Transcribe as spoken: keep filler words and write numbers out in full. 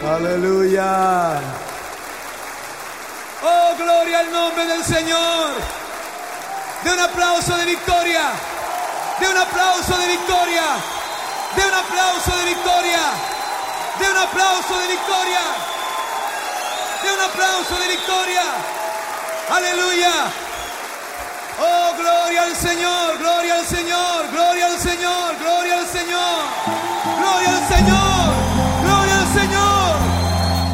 Aleluya. Oh, gloria al nombre del Señor. De un aplauso de victoria. De un aplauso de victoria. De un aplauso de victoria. De un aplauso de victoria. De un aplauso de victoria. Aleluya. Oh, gloria al Señor, gloria al Señor.